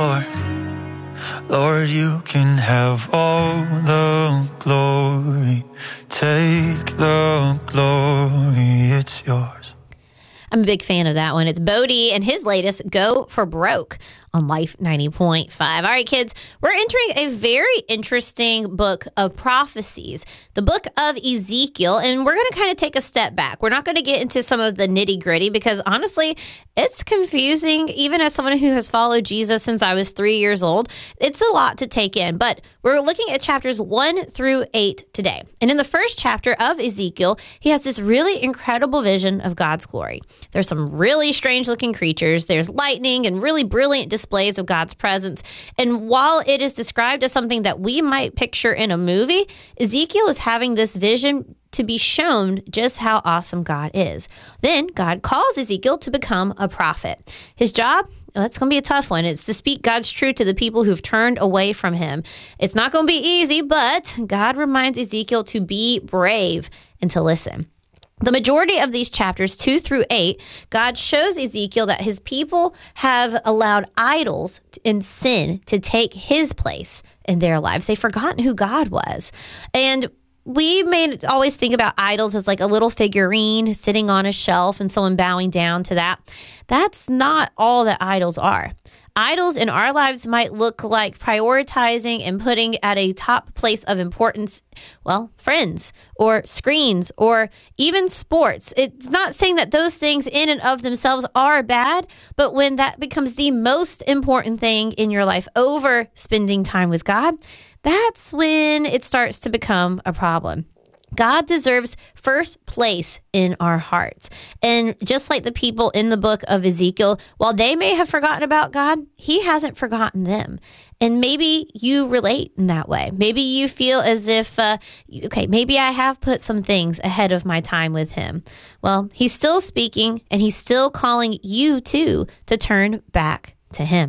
floor. Lord, you can have all the glory. Take the glory, it's yours. I'm a big fan of that one. It's Bodie and his latest, Go for Broke, on Life 90.5. All right, kids, we're entering a very interesting book of prophecies, the book of Ezekiel, and we're going to kind of take a step back. We're not going to get into some of the nitty gritty because honestly, it's confusing. Even as someone who has followed Jesus since I was 3 years old, it's a lot to take in, but we're looking at chapters 1 through 8 today. And in the first chapter of Ezekiel, he has this really incredible vision of God's glory. There's some really strange looking creatures. There's lightning and really brilliant displays of God's presence. And while it is described as something that we might picture in a movie, Ezekiel is having this vision to be shown just how awesome God is. Then God calls Ezekiel to become a prophet. His job, that's going to be a tough one. It's to speak God's truth to the people who've turned away from him. It's not going to be easy, but God reminds Ezekiel to be brave and to listen. The majority of these chapters, 2 through 8, God shows Ezekiel that his people have allowed idols and sin to take his place in their lives. They've forgotten who God was. And we may always think about idols as like a little figurine sitting on a shelf and someone bowing down to that. That's not all that idols are. Idols in our lives might look like prioritizing and putting at a top place of importance, well, friends or screens or even sports. It's not saying that those things in and of themselves are bad, but when that becomes the most important thing in your life over spending time with God, that's when it starts to become a problem. God deserves first place in our hearts. And just like the people in the book of Ezekiel, while they may have forgotten about God, he hasn't forgotten them. And maybe you relate in that way. Maybe you feel as if, maybe I have put some things ahead of my time with him. Well, he's still speaking and he's still calling you too to turn back to him.